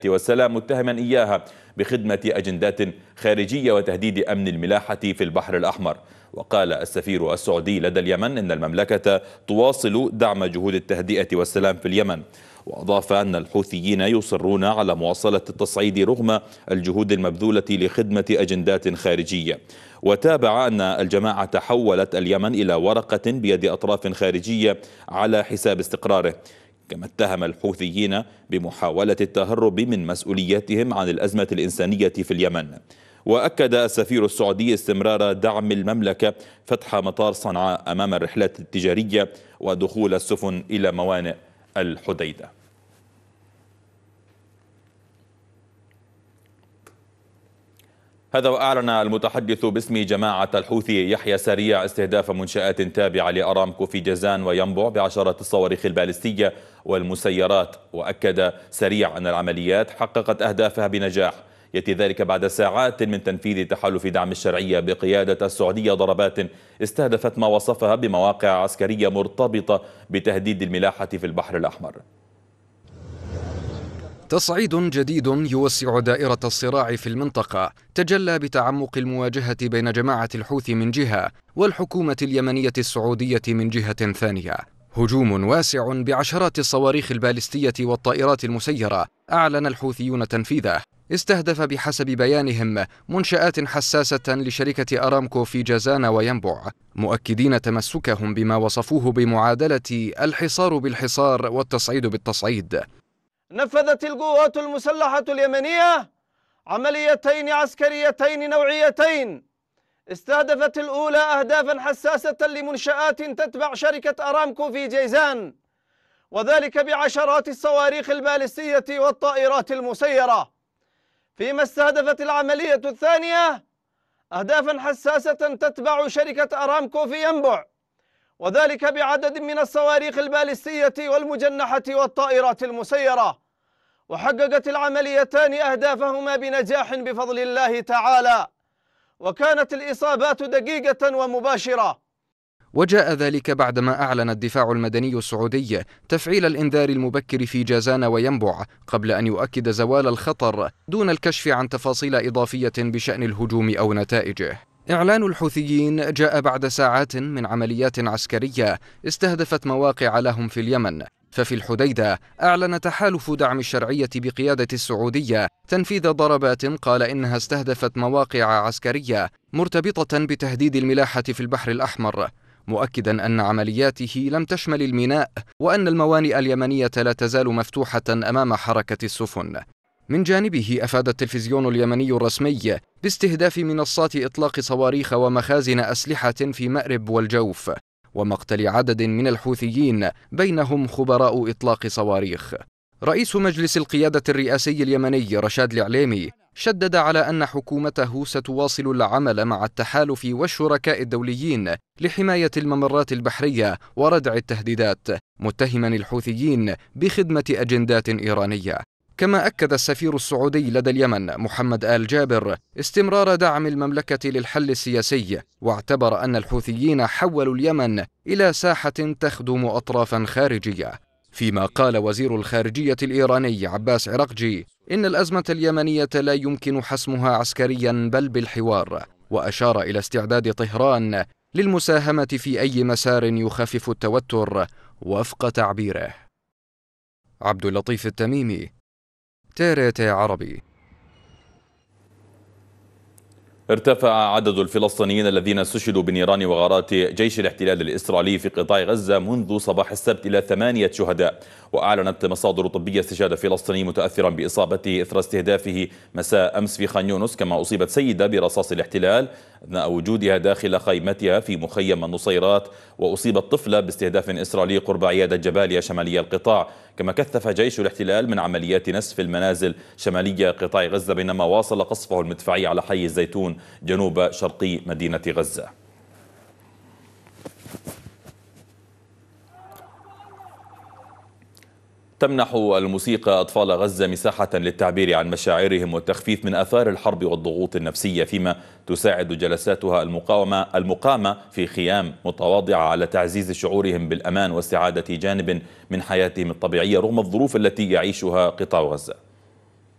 والسلام متهما إياها بخدمة أجندات خارجية وتهديد أمن الملاحة في البحر الأحمر. وقال السفير السعودي لدى اليمن إن المملكة تواصل دعم جهود التهدئة والسلام في اليمن، وأضاف أن الحوثيين يصرون على مواصلة التصعيد رغم الجهود المبذولة لخدمة أجندات خارجية. وتابع أن الجماعة حولت اليمن إلى ورقة بيد أطراف خارجية على حساب استقراره، كما اتهم الحوثيين بمحاولة التهرب من مسؤولياتهم عن الأزمة الإنسانية في اليمن. وأكد السفير السعودي استمرار دعم المملكة فتح مطار صنعاء أمام الرحلات التجارية ودخول السفن إلى موانئ الحديدة. هذا وأعلن المتحدث باسم جماعة الحوثي يحيى سريع استهداف منشآت تابعة لأرامكو في جازان وينبع بعشرات الصواريخ البالستية والمسيرات. وأكد سريع أن العمليات حققت أهدافها بنجاح، يأتي ذلك بعد ساعات من تنفيذ تحالف دعم الشرعية بقيادة السعودية ضربات استهدفت ما وصفها بمواقع عسكرية مرتبطة بتهديد الملاحة في البحر الأحمر. تصعيد جديد يوسع دائرة الصراع في المنطقة تجلى بتعمق المواجهة بين جماعة الحوثي من جهة والحكومة اليمنية السعودية من جهة ثانية. هجوم واسع بعشرات الصواريخ البالستية والطائرات المسيرة أعلن الحوثيون تنفيذه، استهدف بحسب بيانهم منشآت حساسة لشركة أرامكو في جازان وينبع، مؤكدين تمسكهم بما وصفوه بمعادلة الحصار بالحصار والتصعيد بالتصعيد. نفذت القوات المسلحة اليمنية عمليتين عسكريتين نوعيتين، استهدفت الأولى أهدافا حساسة لمنشآت تتبع شركة أرامكو في جيزان، وذلك بعشرات الصواريخ البالستية والطائرات المسيرة، فيما استهدفت العملية الثانية أهدافا حساسة تتبع شركة أرامكو في ينبع، وذلك بعدد من الصواريخ البالستية والمجنحة والطائرات المسيرة. وحققت العمليتان أهدافهما بنجاح بفضل الله تعالى، وكانت الإصابات دقيقة ومباشرة. وجاء ذلك بعدما أعلن الدفاع المدني السعودي تفعيل الإنذار المبكر في جازان وينبع قبل أن يؤكد زوال الخطر دون الكشف عن تفاصيل إضافية بشأن الهجوم أو نتائجه. إعلان الحوثيين جاء بعد ساعات من عمليات عسكرية استهدفت مواقع لهم في اليمن. ففي الحديدة أعلن تحالف دعم الشرعية بقيادة السعودية تنفيذ ضربات قال إنها استهدفت مواقع عسكرية مرتبطة بتهديد الملاحة في البحر الأحمر، مؤكدا أن عملياته لم تشمل الميناء وأن الموانئ اليمنية لا تزال مفتوحة أمام حركة السفن. من جانبه أفاد التلفزيون اليمني الرسمي باستهداف منصات إطلاق صواريخ ومخازن أسلحة في مأرب والجوف، ومقتل عدد من الحوثيين بينهم خبراء إطلاق صواريخ. رئيس مجلس القيادة الرئاسي اليمني رشاد العليمي شدد على أن حكومته ستواصل العمل مع التحالف والشركاء الدوليين لحماية الممرات البحرية وردع التهديدات، متهما الحوثيين بخدمة أجندات إيرانية. كما أكد السفير السعودي لدى اليمن محمد آل جابر استمرار دعم المملكة للحل السياسي، واعتبر أن الحوثيين حولوا اليمن إلى ساحة تخدم أطرافا خارجية. فيما قال وزير الخارجية الإيراني عباس عراقجي إن الأزمة اليمنية لا يمكن حسمها عسكريا بل بالحوار، وأشار إلى استعداد طهران للمساهمة في أي مسار يخفف التوتر وفق تعبيره. عبد اللطيف التميمي، TRT عربي. ارتفع عدد الفلسطينيين الذين استشهدوا بنيران وغارات جيش الاحتلال الإسرائيلي في قطاع غزة منذ صباح السبت إلى 8 شهداء. وأعلنت مصادر طبية استشهاد فلسطيني متأثرا بإصابته إثر استهدافه مساء أمس في خان يونس. كما أصيبت سيدة برصاص الاحتلال أثناء وجودها داخل خيمتها في مخيم النصيرات، وأصيبت طفلة باستهداف إسرائيلي قرب عيادة جباليا شمالي القطاع. كما كثف جيش الاحتلال من عمليات نسف المنازل شمالي قطاع غزة، بينما واصل قصفه المدفعي على حي الزيتون جنوب شرقي مدينة غزة. تمنح الموسيقى أطفال غزة مساحة للتعبير عن مشاعرهم والتخفيف من آثار الحرب والضغوط النفسية، فيما تساعد جلساتها المقامة في خيام متواضعة على تعزيز شعورهم بالأمان واستعادة جانب من حياتهم الطبيعية رغم الظروف التي يعيشها قطاع غزة.